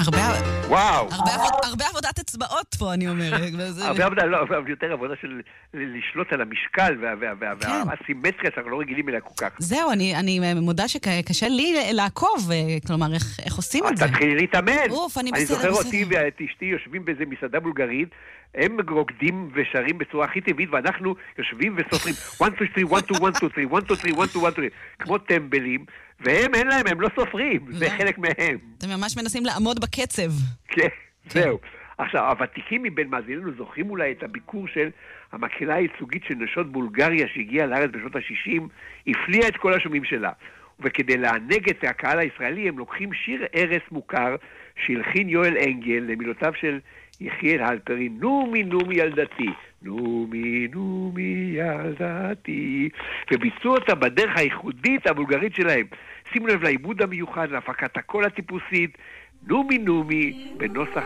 וואו. הרבה עבודת אצבעות פה, אני אומרת. הרבה עבודה, לא, יותר עבודה של לשלוט על המשקל והסימטריה שאנחנו לא רגילים אליה כל כך. זהו, אני מודה שקשה לי לעקוב, כלומר, איך עושים את זה. תתחילי להתאמן. אני זוכר אותי ואת אשתי יושבים באיזה מסעדה בולגרית, הם רוקדים ושרים בצורה הכי טבעית, ואנחנו יושבים וסופרים 1, 2, 3, 1, 2, 1, 2, 3, 1, 2, 3, 1, 2, 1, 3, כמו טמבלים, והם אין להם, הם לא סופרים, זה חלק מהם. אתם ממש מנסים לעמוד בקצב. כן, זהו. עכשיו, הוותיקים מבין מאזיננו זוכרים אולי את הביקור של המקהלה הייצוגית של נשות בולגריה שהגיעה לארץ בשנות ה-60, הפליאה את כל השומעים שלה. וכדי לענג את הקהל הישראלי הם לוקחים שיר ערש מוכר שהלחין יואל אנגל למילותיו של יחיאל הלפרין, נומי נומי ילדתי, נומי נומי ילדתי, וביצעו אותה בדרך הייחודית הבולגרית שלהם. שימו לב לעיבוד המיוחד, להפקת הקול הטיפוסית, נומי נומי בנוסח